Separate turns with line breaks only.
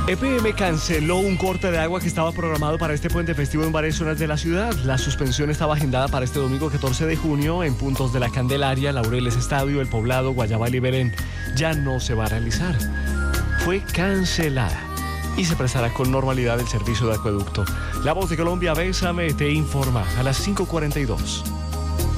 EPM canceló un corte de agua que estaba programado para este puente festivo en varias zonas de la ciudad. La suspensión estaba agendada para este domingo 14 de junio en puntos de La Candelaria, Laureles Estadio, El Poblado, Guayabal y Belén. Ya no se va a realizar. Fue cancelada y se prestará con normalidad el servicio de acueducto. La Voz de Colombia, Bésame, te informa a las 5:42.